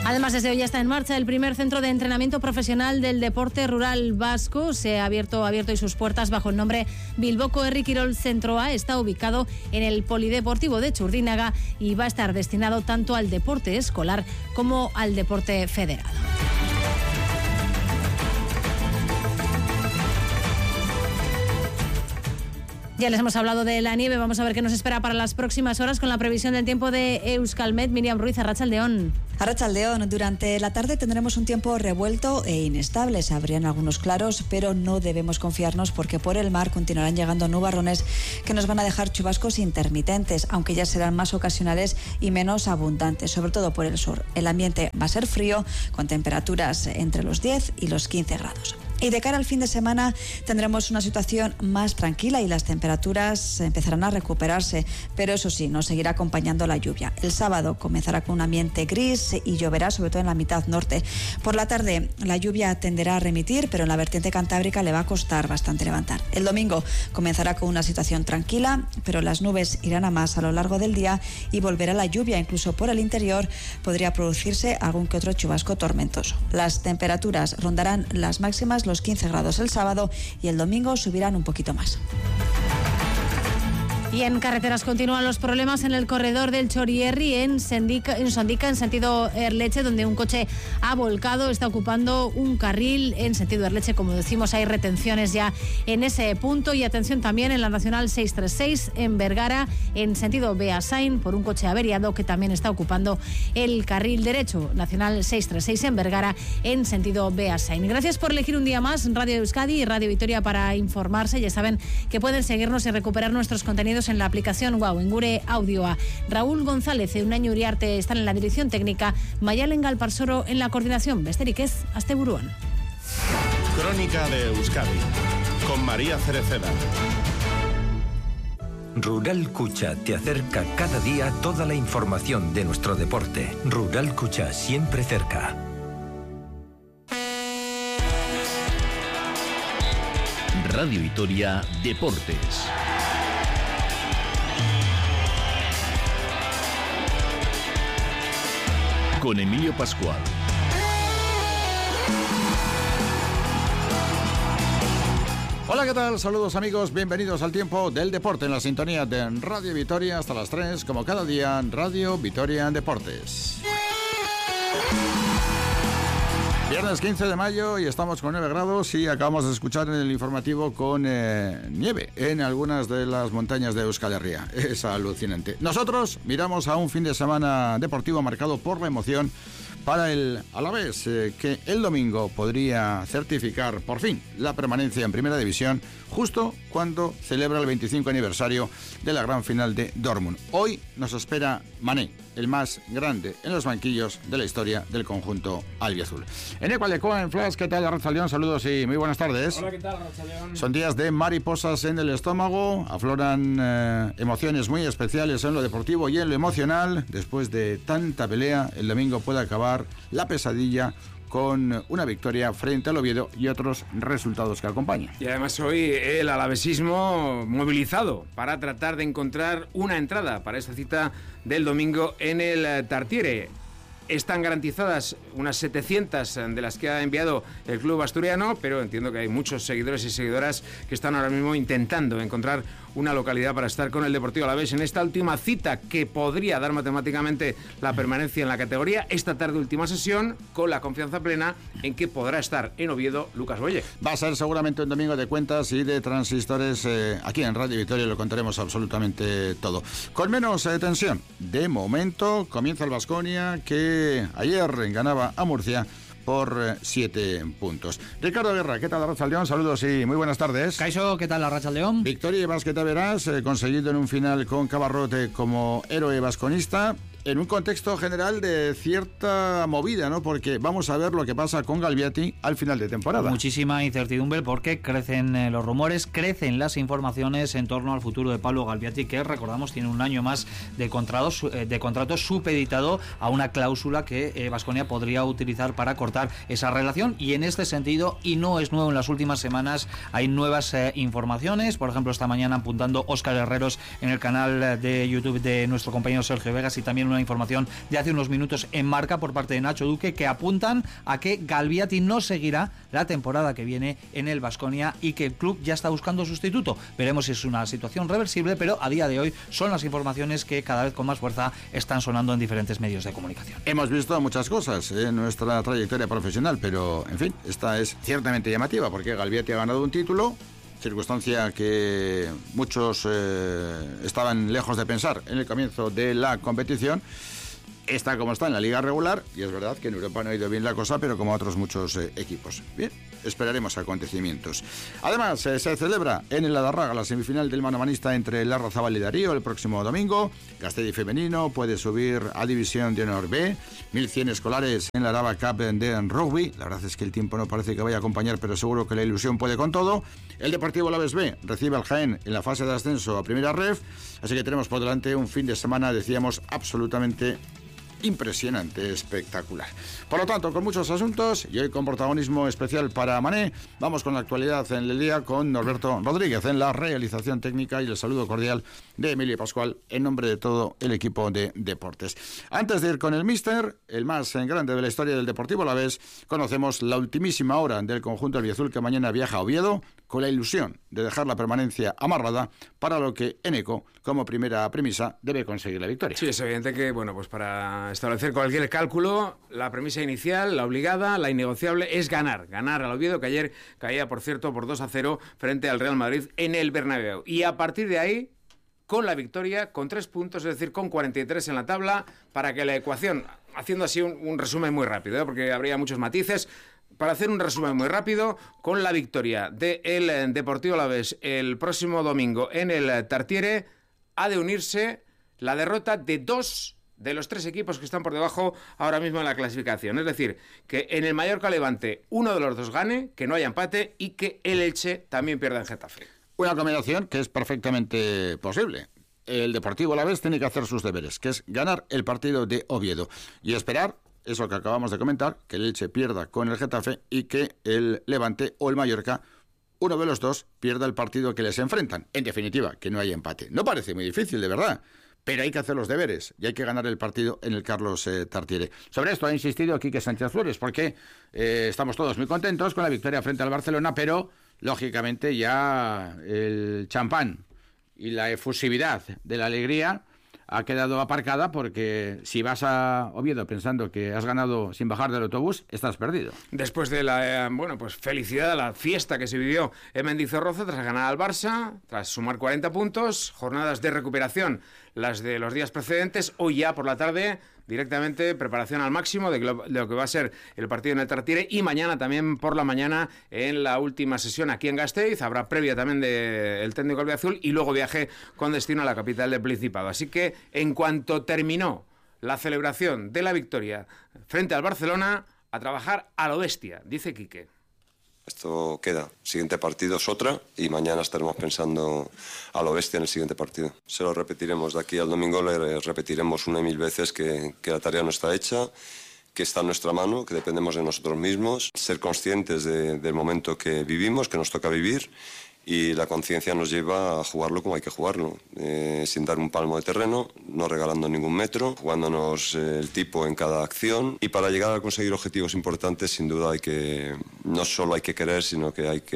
Además, desde hoy ya está en marcha el primer centro de entrenamiento profesional del deporte rural vasco. Se ha abierto hoy sus puertas bajo el nombre Bilboko Herri Kirol Centro A. Está ubicado en el Polideportivo de Txurdinaga y va a estar destinado tanto al deporte escolar como al deporte federado. Ya les hemos hablado de la nieve, vamos a ver qué nos espera para las próximas horas con la previsión del tiempo de Euskalmet. Miriam Ruiz, Arratsaldeon. Arratsaldeon, durante la tarde tendremos un tiempo revuelto e inestable. Se abrirán algunos claros, pero no debemos confiarnos porque por el mar continuarán llegando nubarrones que nos van a dejar chubascos intermitentes, aunque ya serán más ocasionales y menos abundantes, sobre todo por el sur. El ambiente va a ser frío, con temperaturas entre los 10 y los 15 grados. Y de cara al fin de semana tendremos una situación más tranquila y las temperaturas empezarán a recuperarse, pero eso sí, nos seguirá acompañando la lluvia. El sábado comenzará con un ambiente gris y lloverá sobre todo en la mitad norte. Por la tarde la lluvia tenderá a remitir, pero en la vertiente cantábrica le va a costar bastante levantar. El domingo comenzará con una situación tranquila, pero las nubes irán a más a lo largo del día y volverá la lluvia. Incluso por el interior podría producirse algún que otro chubasco tormentoso. Las temperaturas rondarán las máximas los 15 grados el sábado y el domingo subirán un poquito más. Y en carreteras continúan los problemas en el corredor del Txorierri en Sondica, en sentido Erleche, donde un coche ha volcado, está ocupando un carril en sentido Erleche. Como decimos, hay retenciones ya en ese punto. Y atención también en la Nacional 636 en Bergara, en sentido Beasain, por un coche averiado que también está ocupando el carril derecho. Nacional 636 en Bergara, en sentido Beasain. Gracias por elegir un día más Radio Euskadi y Radio Vitoria para informarse. Ya saben que pueden seguirnos y recuperar nuestros contenidos en la aplicación WOW, en Gure Audioa. Raúl González, Eunai Uriarte están en la dirección técnica, Maialen Galparsoro en la coordinación. Besterik ez, asteburuan. Crónica de Euskadi, con María Cereceda. Rural Kutxa te acerca cada día toda la información de nuestro deporte. Rural Kutxa, siempre cerca. Radio Vitoria Deportes. Con Emilio Pascual. Hola, ¿qué tal? Saludos amigos, bienvenidos al tiempo del deporte en la sintonía de Radio Vitoria hasta las 3, como cada día, Radio Vitoria Deportes. Viernes 15 de mayo y estamos con 9 grados y acabamos de escuchar en el informativo con nieve en algunas de las montañas de Euskal Herria. Es alucinante. Nosotros miramos a un fin de semana deportivo marcado por la emoción para el Alavés, que el domingo podría certificar por fin la permanencia en Primera División, justo cuando celebra el 25 aniversario de la gran final de Dortmund. Hoy nos espera Mané, el más grande en los banquillos de la historia del conjunto albiazul. En Ecualecoa, en Flash, ¿qué tal, Arratsaldeon? Saludos y muy buenas tardes. Hola, ¿qué tal, Arratsaldeon? Son días de mariposas en el estómago, afloran emociones muy especiales en lo deportivo y en lo emocional. Después de tanta pelea, el domingo puede acabar la pesadilla con una victoria frente al Oviedo y otros resultados que acompañan. Y además hoy el alavesismo movilizado para tratar de encontrar una entrada para esta cita del domingo en el Tartiere. Están garantizadas unas 700 de las que ha enviado el club asturiano, pero entiendo que hay muchos seguidores y seguidoras que están ahora mismo intentando encontrar una localidad para estar con el Deportivo Alavés en esta última cita que podría dar matemáticamente la permanencia en la categoría. Esta tarde última sesión con la confianza plena en que podrá estar en Oviedo Lucas Boye. Va a ser seguramente un domingo de cuentas y de transistores. Aquí en Radio Vitoria lo contaremos absolutamente todo. Con menos tensión. De momento comienza el Baskonia, que ayer ganaba a Murcia por 7 puntos. Ricardo Guerra, ¿qué tal, Arratsaldeon? Saludos y muy buenas tardes. Caixo, ¿qué tal, Arratsaldeon? Victoria y Basqueta Verás, conseguido en un final con Cabarrote como héroe vasconista. En un contexto general de cierta movida, ¿no? Porque vamos a ver lo que pasa con Galbiati al final de temporada. Muchísima incertidumbre porque crecen los rumores, crecen las informaciones en torno al futuro de Pablo Galbiati, que recordamos tiene un año más de contrato supeditado a una cláusula que Baskonia podría utilizar para cortar esa relación. Y en este sentido, y no es nuevo en las últimas semanas, hay nuevas informaciones. Por ejemplo, esta mañana apuntando Óscar Herreros en el canal de YouTube de nuestro compañero Sergio Vegas, y también una una información de hace unos minutos en Marca por parte de Nacho Duque que apuntan a que Galbiati no seguirá la temporada que viene en el Baskonia y que el club ya está buscando sustituto. Veremos si es una situación reversible, pero a día de hoy son las informaciones que cada vez con más fuerza están sonando en diferentes medios de comunicación. Hemos visto muchas cosas en nuestra trayectoria profesional, pero en fin, esta es ciertamente llamativa porque Galbiati ha ganado un título, circunstancia que muchos estaban lejos de pensar en el comienzo de la competición. Está como está en la liga regular y es verdad que en Europa no ha ido bien la cosa, pero como a otros muchos equipos. Bien, esperaremos acontecimientos. Además, se celebra en el Adarraga la semifinal del manomanista entre Larrazabal y Darío el próximo domingo. Castelli femenino puede subir a División de Honor B. 1100 escolares en la Araba Cup de rugby. La verdad es que el tiempo no parece que vaya a acompañar, pero seguro que la ilusión puede con todo. El Deportivo Alavés B recibe al Jaén en la fase de ascenso a Primera Ref. Así que tenemos por delante un fin de semana, decíamos, absolutamente impresionante, espectacular. Por lo tanto, con muchos asuntos y hoy con protagonismo especial para Mané, vamos con la actualidad en el día con Norberto Rodríguez en la realización técnica y el saludo cordial de Emilio Pascual en nombre de todo el equipo de deportes. Antes de ir con el míster, el más grande de la historia del Deportivo Alavés, conocemos la ultimísima hora del conjunto albiazul que mañana viaja a Oviedo con la ilusión de dejar la permanencia amarrada, para lo que Eneco, como primera premisa, debe conseguir la victoria. Sí, es evidente que, bueno, pues para establecer cualquier cálculo, la premisa inicial, la obligada, la innegociable, es ganar al Oviedo, que ayer caía, por cierto, por 2-0 frente al Real Madrid en el Bernabéu. Y a partir de ahí, con la victoria, con 3 puntos, es decir, con 43 en la tabla, para que la ecuación, haciendo así un resumen muy rápido, porque habría muchos matices. Para hacer un resumen muy rápido, con la victoria del Deportivo Alavés el próximo domingo en el Tartiere, ha de unirse la derrota de 2 de los 3 equipos que están por debajo ahora mismo en la clasificación. Es decir, que en el Mallorca Levante uno de los dos gane, que no haya empate y que el Elche también pierda en Getafe. Una combinación que es perfectamente posible. El Deportivo Alavés tiene que hacer sus deberes, que es ganar el partido de Oviedo y esperar eso que acabamos de comentar, que el Elche pierda con el Getafe y que el Levante o el Mallorca, uno de los dos, pierda el partido que les enfrentan. En definitiva, que no haya empate. No parece muy difícil, de verdad, pero hay que hacer los deberes y hay que ganar el partido en el Carlos Tartiere. Sobre esto ha insistido Quique Sánchez Flores, porque estamos todos muy contentos con la victoria frente al Barcelona, pero, lógicamente, ya el champán y la efusividad de la alegría ha quedado aparcada, porque si vas a Oviedo pensando que has ganado sin bajar del autobús, estás perdido. Después de la felicidad, la fiesta que se vivió en Mendizorroza tras ganar al Barça, tras sumar 40 puntos, jornadas de recuperación las de los días precedentes, hoy ya por la tarde directamente preparación al máximo de lo que va a ser el partido en el Tartiere, y mañana también por la mañana en la última sesión aquí en Gasteiz habrá previa también del técnico albiazul y luego viaje con destino a la capital del Principado. Así que en cuanto terminó la celebración de la victoria frente al Barcelona, a trabajar a lo bestia, dice Quique. Esto queda. Siguiente partido es otra y mañana estaremos pensando a lo bestia en el siguiente partido. Se lo repetiremos de aquí al domingo, le repetiremos 1 y 1000 veces que la tarea no está hecha, que está en nuestra mano, que dependemos de nosotros mismos, ser conscientes del momento que vivimos, que nos toca vivir, y la conciencia nos lleva a jugarlo como hay que jugarlo, sin dar un palmo de terreno, no regalando ningún metro, jugándonos el tipo en cada acción. Y para llegar a conseguir objetivos importantes, sin duda no solo hay que querer, sino que hay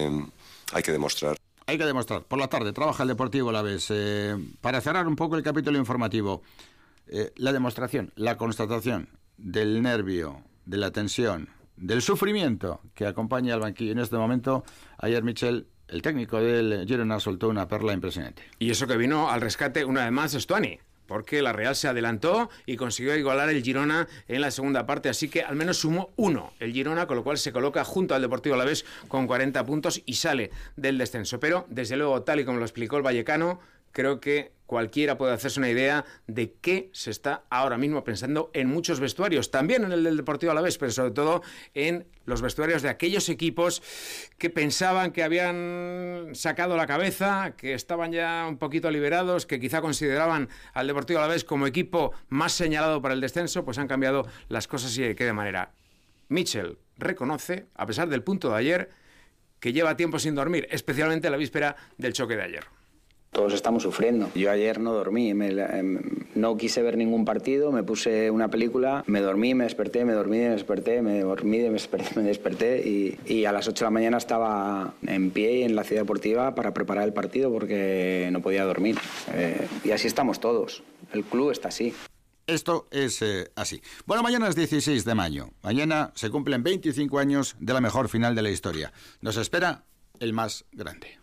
que demostrar. Hay que demostrar. Por la tarde trabaja el Deportivo Alavés. Para cerrar un poco el capítulo informativo, la demostración, la constatación del nervio, de la tensión, del sufrimiento que acompaña al banquillo en este momento. Ayer Michel, el técnico del Girona, soltó una perla impresionante. Y eso que vino al rescate una vez más Stuani, porque la Real se adelantó y consiguió igualar el Girona en la segunda parte, así que al menos sumó 1 el Girona, con lo cual se coloca junto al Deportivo Alavés con 40 puntos y sale del descenso. Pero, desde luego, tal y como lo explicó el vallecano, creo que cualquiera puede hacerse una idea de qué se está ahora mismo pensando en muchos vestuarios, también en el del Deportivo Alavés, pero sobre todo en los vestuarios de aquellos equipos que pensaban que habían sacado la cabeza, que estaban ya un poquito liberados, que quizá consideraban al Deportivo Alavés como equipo más señalado para el descenso, pues han cambiado las cosas y de qué manera. Michel reconoce, a pesar del punto de ayer, que lleva tiempo sin dormir, especialmente la víspera del choque de ayer. Todos estamos sufriendo. Yo ayer no dormí, no quise ver ningún partido, me puse una película, me dormí, me desperté, me dormí, me desperté, me dormí, me desperté y a las 8 de la mañana estaba en pie en la ciudad deportiva para preparar el partido porque no podía dormir. Y así estamos todos. El club está así. Esto es así. Bueno, mañana es 16 de mayo. Mañana se cumplen 25 años de la mejor final de la historia. Nos espera el más grande.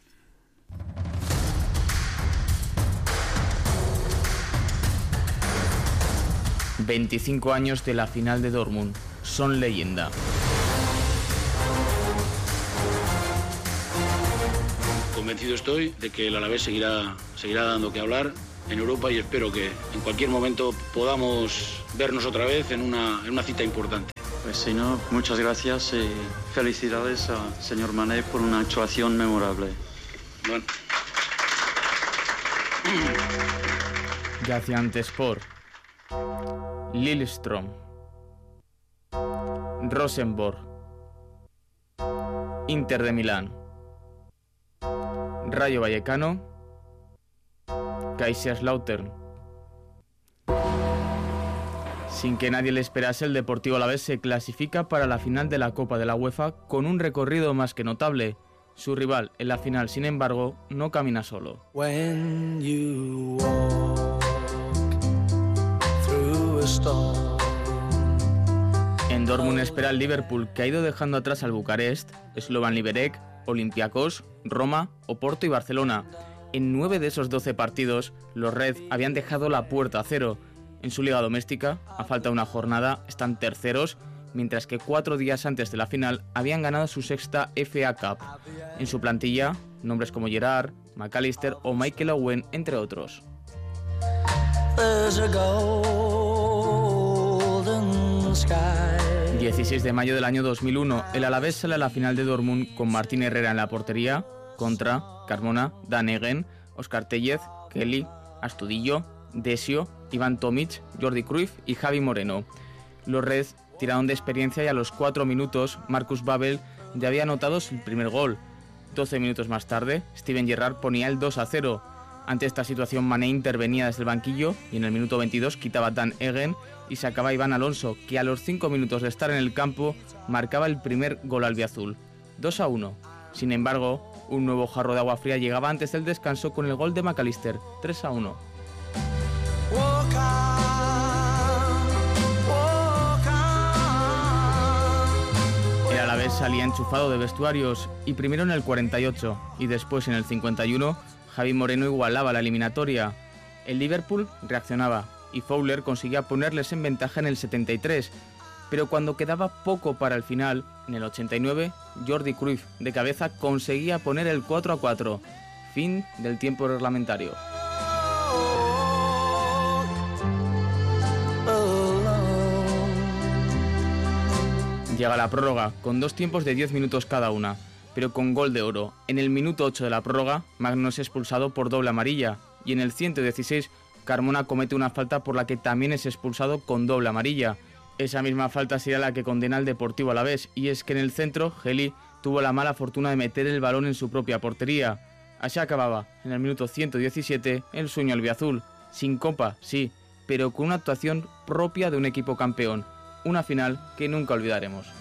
...25 años de la final de Dortmund. Son leyenda. Convencido estoy de que el Alavés seguirá dando que hablar en Europa y espero que en cualquier momento podamos vernos otra vez en una cita importante. Pues si no, muchas gracias y felicidades al señor Mané por una actuación memorable. Bueno. Gaziantepspor, Lillestrøm, Rosenborg, Inter de Milán, Rayo Vallecano, Kaiserslautern. Sin que nadie le esperase, el Deportivo Alavés se clasifica para la final de la Copa de la UEFA con un recorrido más que notable. Su rival en la final, sin embargo, no camina solo. En Dortmund espera el Liverpool, que ha ido dejando atrás al Bucarest, Slovan Liberec, Olympiacos, Roma, Oporto y Barcelona. En 9 de esos 12 partidos, los Reds habían dejado la puerta a cero. En su liga doméstica, a falta de una jornada, están terceros, mientras que 4 días antes de la final habían ganado su sexta FA Cup. En su plantilla, nombres como Gerrard, McAllister o Michael Owen, entre otros. 16 de mayo del año 2001, el Alavés sale a la final de Dortmund con Martín Herrera en la portería, contra Carmona, Dan Eggen, Óscar Tellez, Kelly, Astudillo, Desio, Iván Tomic, Jordi Cruyff y Javi Moreno. Los Reds tiraron de experiencia y a los 4 minutos Marcus Babbel ya había anotado su primer gol. 12 minutos más tarde, Steven Gerrard ponía el 2-0. Ante esta situación, Mané intervenía desde el banquillo y en el minuto 22 quitaba Dan Eggen y sacaba a Iván Alonso, que a los 5 minutos de estar en el campo marcaba el primer gol albiazul. 2-1. Sin embargo, un nuevo jarro de agua fría llegaba antes del descanso con el gol de McAllister, 3-1. El Alavés salía enchufado de vestuarios y primero en el 48 y después en el 51 Javi Moreno igualaba la eliminatoria. El Liverpool reaccionaba y Fowler conseguía ponerles en ventaja en el 73, pero cuando quedaba poco para el final, en el 89, Jordi Cruyff de cabeza conseguía poner el 4-4, fin del tiempo reglamentario. Llega la prórroga, con 2 tiempos de 10 minutos cada una, pero con gol de oro. En el minuto 8 de la prórroga, Magno es expulsado por doble amarilla, y en el 116, Carmona comete una falta por la que también es expulsado con doble amarilla. Esa misma falta sería la que condena al Deportivo Alavés, y es que en el centro, Geli tuvo la mala fortuna de meter el balón en su propia portería. Así acababa, en el minuto 117, el sueño albiazul. Sin copa, sí, pero con una actuación propia de un equipo campeón. Una final que nunca olvidaremos.